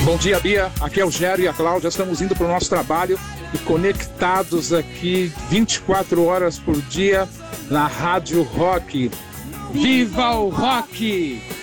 Bom dia, Bia. Aqui é o Gério e a Cláudia. Estamos indo para o nosso trabalho e conectados aqui 24 horas por dia na Rádio Rock. Viva o Rock!